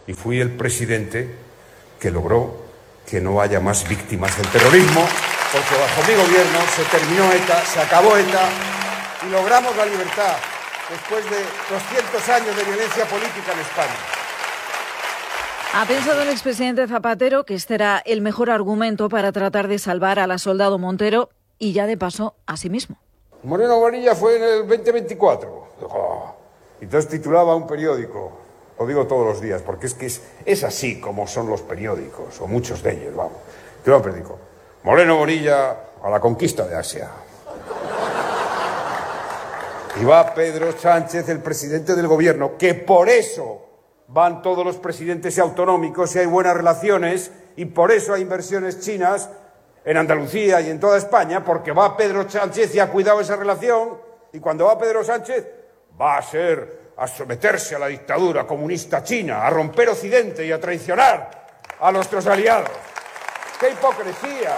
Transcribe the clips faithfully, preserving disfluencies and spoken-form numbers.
y fui el presidente que logró que no haya más víctimas del terrorismo, porque bajo mi gobierno se terminó ETA, se acabó ETA y logramos la libertad después de doscientos años de violencia política en España. ¿Ha pensado el expresidente Zapatero que este era el mejor argumento para tratar de salvar a la soldado Montero y ya de paso a sí mismo? Moreno Bonilla fue en el veinte veinticuatro. Oh. Entonces titulaba un periódico, lo digo todos los días, porque es que es, es así como son los periódicos, o muchos de ellos, vamos. Titulaba un periódico, Moreno Bonilla a la conquista de Asia. Y va Pedro Sánchez, el presidente del gobierno, que por eso van todos los presidentes autonómicos y hay buenas relaciones, y por eso hay inversiones chinas en Andalucía y en toda España, porque va Pedro Sánchez y ha cuidado esa relación, y cuando va Pedro Sánchez va a ser a someterse a la dictadura comunista china, a romper Occidente y a traicionar a nuestros aliados. ¡Qué hipocresía!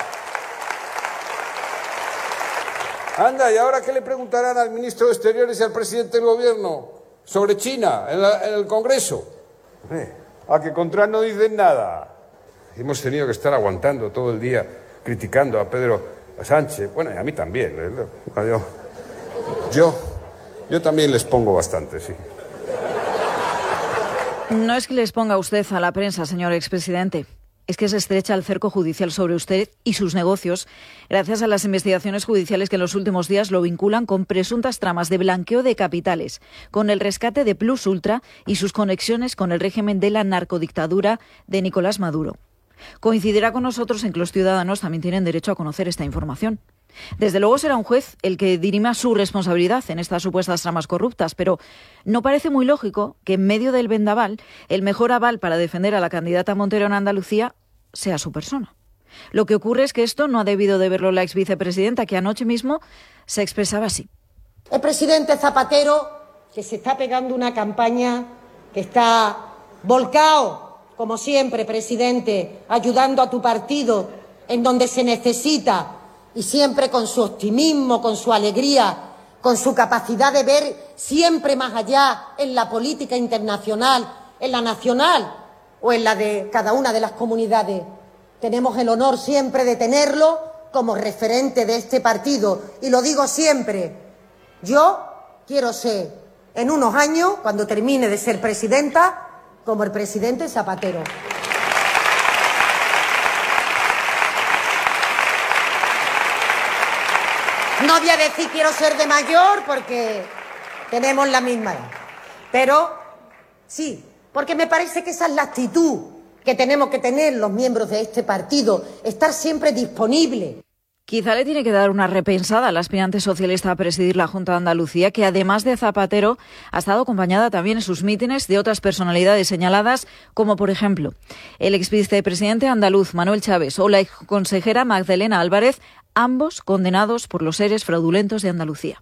Anda, ¿y ahora qué le preguntarán al ministro de Exteriores y al presidente del gobierno sobre China en, la, en el Congreso? Eh, a que contra no dicen nada. Hemos tenido que estar aguantando todo el día criticando a Pedro Sánchez. Bueno, y a mí también. ¿eh? Yo, yo, yo también les pongo bastante, sí. No es que les ponga usted a la prensa, señor expresidente. Es que se estrecha el cerco judicial sobre usted y sus negocios gracias a las investigaciones judiciales que en los últimos días lo vinculan con presuntas tramas de blanqueo de capitales, con el rescate de Plus Ultra y sus conexiones con el régimen de la narcodictadura de Nicolás Maduro. Coincidirá con nosotros en que los ciudadanos también tienen derecho a conocer esta información. Desde luego será un juez el que dirima su responsabilidad en estas supuestas tramas corruptas, pero no parece muy lógico que en medio del vendaval el mejor aval para defender a la candidata Montero en Andalucía sea su persona. Lo que ocurre es que esto no ha debido de verlo la ex vicepresidenta, que anoche mismo se expresaba así. El presidente Zapatero, que se está pegando una campaña, que está volcado, como siempre, presidente, ayudando a tu partido en donde se necesita, y siempre con su optimismo, con su alegría, con su capacidad de ver siempre más allá en la política internacional, en la nacional o en la de cada una de las comunidades. Tenemos el honor siempre de tenerlo como referente de este partido. Y lo digo siempre, yo quiero ser, en unos años, cuando termine de ser presidenta, como el presidente Zapatero. No voy a decir quiero ser de mayor porque tenemos la misma edad. Pero sí, porque me parece que esa es la actitud que tenemos que tener los miembros de este partido, estar siempre disponible. Quizá le tiene que dar una repensada al aspirante socialista a presidir la Junta de Andalucía, que además de Zapatero ha estado acompañada también en sus mítines de otras personalidades señaladas, como por ejemplo el exvicepresidente andaluz Manuel Chávez o la exconsejera Magdalena Álvarez, ambos condenados por los seres fraudulentos de Andalucía.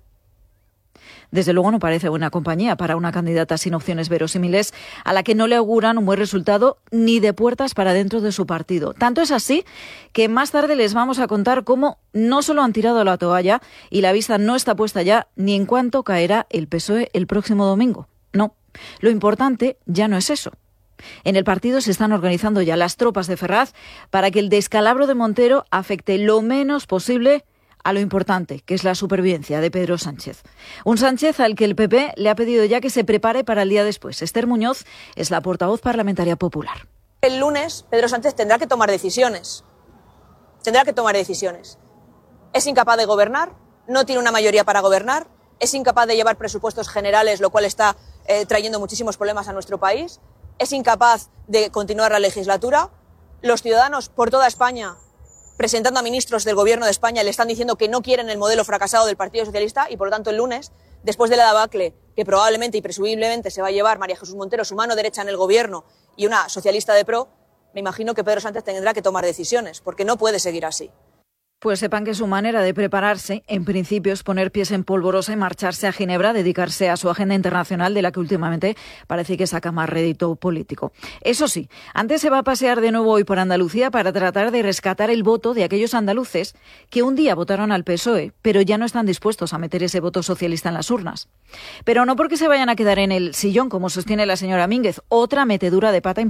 Desde luego no parece buena compañía para una candidata sin opciones verosímiles a la que no le auguran un buen resultado ni de puertas para dentro de su partido. Tanto es así que más tarde les vamos a contar cómo no solo han tirado la toalla y la vista no está puesta ya ni en cuánto caerá el P S O E el próximo domingo. No, lo importante ya no es eso. En el partido se están organizando ya las tropas de Ferraz para que el descalabro de Montero afecte lo menos posible a lo importante, que es la supervivencia de Pedro Sánchez. Un Sánchez al que el P P le ha pedido ya que se prepare para el día después. Esther Muñoz es la portavoz parlamentaria popular. El lunes Pedro Sánchez tendrá que tomar decisiones. Tendrá que tomar decisiones. Es incapaz de gobernar, no tiene una mayoría para gobernar, es incapaz de llevar presupuestos generales, lo cual está eh, trayendo muchísimos problemas a nuestro país, es incapaz de continuar la legislatura. Los ciudadanos por toda España, presentando a ministros del Gobierno de España, le están diciendo que no quieren el modelo fracasado del Partido Socialista y, por lo tanto, el lunes, después de la debacle que probablemente y presumiblemente se va a llevar María Jesús Montero, su mano derecha en el Gobierno y una socialista de pro, me imagino que Pedro Sánchez tendrá que tomar decisiones, porque no puede seguir así. Pues sepan que su manera de prepararse, en principio, es poner pies en polvorosa y marcharse a Ginebra, dedicarse a su agenda internacional, de la que últimamente parece que saca más rédito político. Eso sí, antes se va a pasear de nuevo hoy por Andalucía para tratar de rescatar el voto de aquellos andaluces que un día votaron al P S O E, pero ya no están dispuestos a meter ese voto socialista en las urnas. Pero no porque se vayan a quedar en el sillón, como sostiene la señora Mínguez, otra metedura de pata